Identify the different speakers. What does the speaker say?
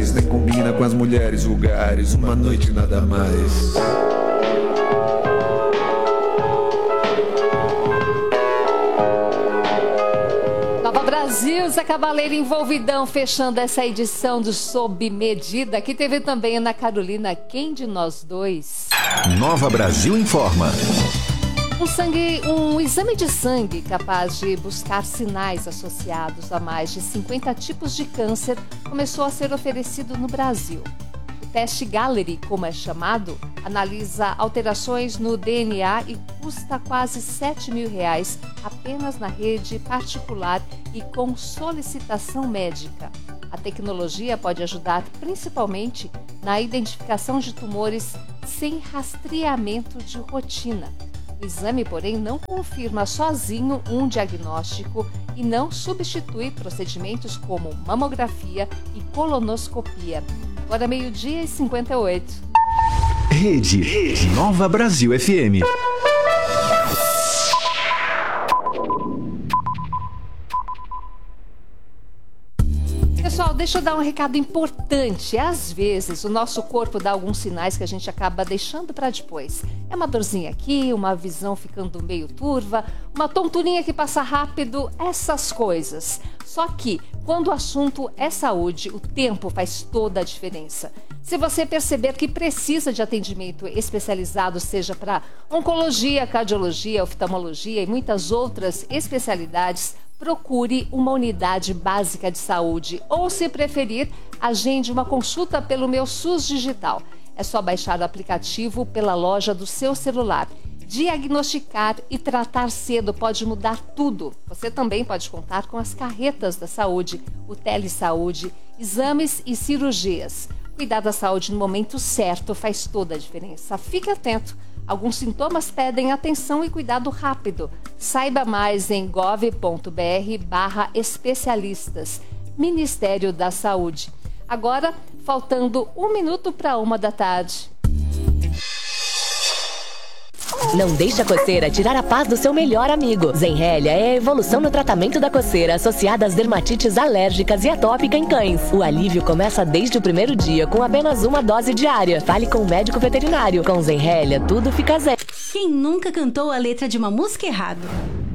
Speaker 1: lugares, nem combina com as mulheres vulgares. Uma noite nada mais.
Speaker 2: Nova Brasil, Zé Cabaleiro envolvidão, fechando essa edição do Sob Medida, que teve também Ana Carolina, Quem de Nós Dois?
Speaker 3: Nova Brasil informa.
Speaker 2: Um exame de sangue capaz de buscar sinais associados a mais de 50 tipos de câncer começou a ser oferecido no Brasil. O teste Galleri, como é chamado, analisa alterações no DNA e custa quase R$7 mil apenas na rede particular e com solicitação médica. A tecnologia pode ajudar principalmente na identificação de tumores sem rastreamento de rotina. O exame, porém, não confirma sozinho um diagnóstico e não substitui procedimentos como mamografia e colonoscopia. Agora 12h58.
Speaker 3: Rede Nova Brasil FM.
Speaker 2: Pessoal, deixa eu dar um recado importante. Às vezes, o nosso corpo dá alguns sinais que a gente acaba deixando para depois. É uma dorzinha aqui, uma visão ficando meio turva, uma tonturinha que passa rápido, essas coisas. Só que, quando o assunto é saúde, o tempo faz toda a diferença. Se você perceber que precisa de atendimento especializado, seja para oncologia, cardiologia, oftalmologia e muitas outras especialidades, procure uma unidade básica de saúde ou, se preferir, agende uma consulta pelo Meu SUS Digital. É só baixar o aplicativo pela loja do seu celular. Diagnosticar e tratar cedo pode mudar tudo. Você também pode contar com as carretas da saúde, o Telesaúde, exames e cirurgias. Cuidar da saúde no momento certo faz toda a diferença. Fique atento. Alguns sintomas pedem atenção e cuidado rápido. Saiba mais em gov.br/especialistas. Ministério da Saúde. Agora, faltando 1 minuto para 1h.
Speaker 4: Não deixe a coceira tirar a paz do seu melhor amigo. Zenrelia é a evolução no tratamento da coceira associada às dermatites alérgicas e atópica em cães. O alívio começa desde o primeiro dia com apenas uma dose diária. Fale com o médico veterinário. Com Zenrelia, tudo fica zen.
Speaker 5: Quem nunca cantou a letra de uma música errado?